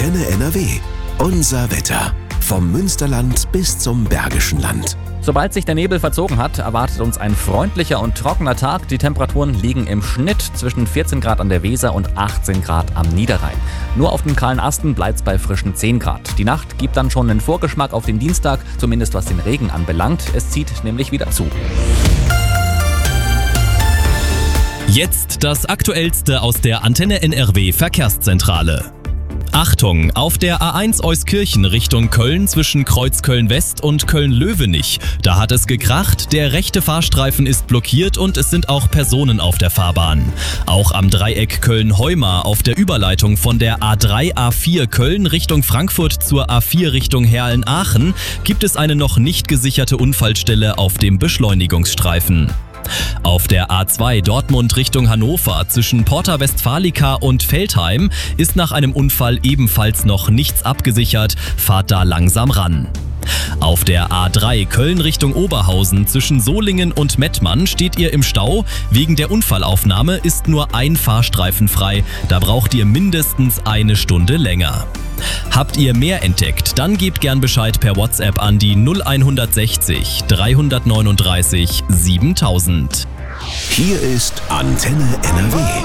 Antenne NRW. Unser Wetter. Vom Münsterland bis zum Bergischen Land. Sobald sich der Nebel verzogen hat, erwartet uns ein freundlicher und trockener Tag. Die Temperaturen liegen im Schnitt zwischen 14 Grad an der Weser und 18 Grad am Niederrhein. Nur auf den kahlen Asten bleibt es bei frischen 10 Grad. Die Nacht gibt dann schon einen Vorgeschmack auf den Dienstag, zumindest was den Regen anbelangt. Es zieht nämlich wieder zu. Jetzt das Aktuellste aus der Antenne NRW Verkehrszentrale. Achtung, auf der A1 Euskirchen Richtung Köln zwischen Kreuzköln West und Köln-Löwenich. Da hat es gekracht, der rechte Fahrstreifen ist blockiert und es sind auch Personen auf der Fahrbahn. Auch am Dreieck Köln-Heumar auf der Überleitung von der A3 A4 Köln Richtung Frankfurt zur A4 Richtung Herlen-Aachen gibt es eine noch nicht gesicherte Unfallstelle auf dem Beschleunigungsstreifen. Auf der A2 Dortmund Richtung Hannover zwischen Porta Westfalica und Veltheim ist nach einem Unfall ebenfalls noch nichts abgesichert, fahrt da langsam ran. Auf der A3 Köln Richtung Oberhausen zwischen Solingen und Mettmann steht ihr im Stau. Wegen der Unfallaufnahme ist nur ein Fahrstreifen frei, da braucht ihr mindestens eine Stunde länger. Habt ihr mehr entdeckt, dann gebt gern Bescheid per WhatsApp an die 0160 339 7000. Hier ist Antenne NRW.